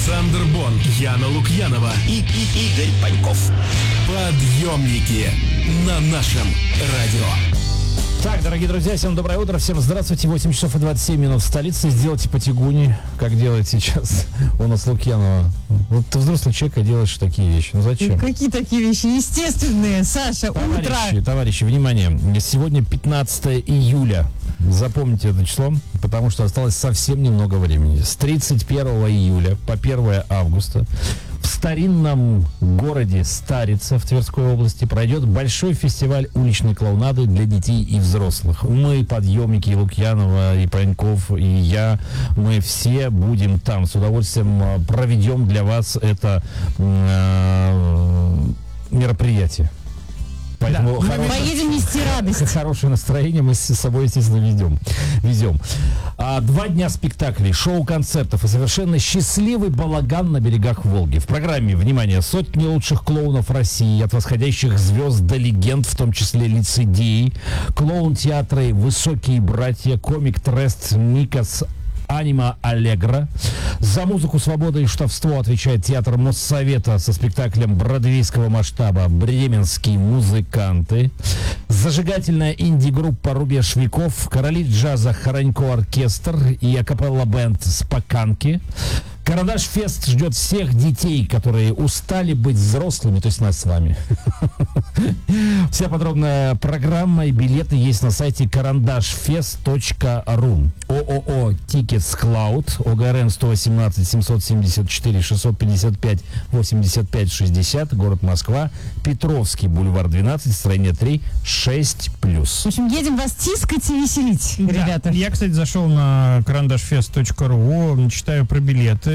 Александр Бон, Яна Лукьянова и Игорь Паньков. Подъемники на нашем радио. Так, дорогие друзья, всем доброе утро, всем здравствуйте. 8 часов и 27 минут в столице. Сделайте потягуни, как делает сейчас у нас Лукьянова. Вот ты взрослый человек, а делаешь такие вещи. Ну зачем? Какие такие вещи? Естественные, Саша, утро. Товарищи, внимание. Сегодня 15 июля. Запомните это число, потому что осталось совсем немного времени. С 31 июля по 1 августа в старинном городе Старица в Тверской области пройдет большой фестиваль уличной клоунады для детей и взрослых. Мы, подъемники, и Лукьянова, и Паньков, и я, мы все будем там. С удовольствием проведем для вас это мероприятие. Поэтому да, мы поедем нести радость. Хорошее настроение мы с собой, естественно, везем. 2 дня спектаклей, шоу-концертов и совершенно счастливый балаган на берегах Волги. В программе, внимание, сотни лучших клоунов России, от восходящих звезд до легенд, в том числе лицедеи, клоун-театры «Высокие братья», комик Трест, Никас, Анима Аллегро. За музыку, свободу и штовство отвечает театр Моссовета со спектаклем бродвейского масштаба «Бременские музыканты». Зажигательная инди-группа «Рубеж веков», короли джаза «Хоронько оркестр» и акапелла-бенд «Споканки». Карандаш Фест ждет всех детей, которые устали быть взрослыми, то есть нас с вами. Вся подробная программа и билеты есть на сайте karandashfest.ru. ООО «Tickets Cloud», ОГРН 118 774 655 85 60, город Москва, Петровский, бульвар 12, строение 3, 6+. В общем, едем вас тискать и веселить, ребята. Я, кстати, зашел на karandashfest.ru, читаю про билеты.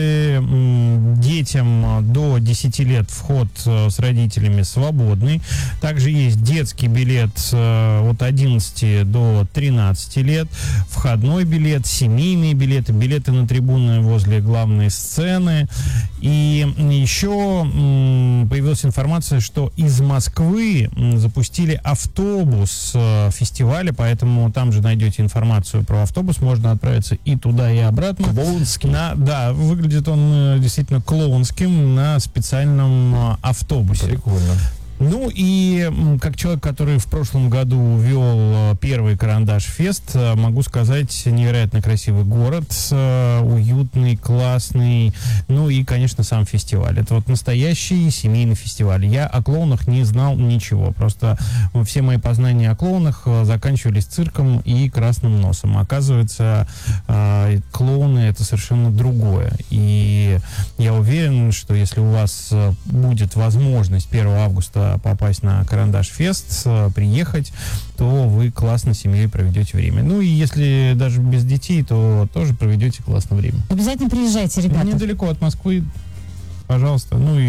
Детям до 10 лет вход с родителями свободный. Также есть детский билет от 11 до 13 лет, входной билет, семейные билеты, билеты на трибуны возле главной сцены. И еще появилась информация, что из Москвы запустили автобус фестиваля, поэтому там же найдете информацию про автобус, можно отправиться и туда, и обратно. Клоунский. Да, выглядит он действительно клоунским на специальном автобусе. Прикольно. Ну и как человек, который в прошлом году вел первый Карандаш-фест, могу сказать, невероятно красивый город, уютный, классный, ну и, конечно, сам фестиваль. Это вот настоящий семейный фестиваль. Я о клоунах не знал ничего, просто все мои познания о клоунах заканчивались цирком и красным носом. Оказывается, клоуны — это совершенно другое. И я уверен, что если у вас будет возможность 1 августа попасть на Карандаш-фест, приехать, то вы классно с семьей проведете время. Ну и если даже без детей, то тоже проведете классное время. Обязательно приезжайте, ребята. Недалеко от Москвы, пожалуйста. Ну и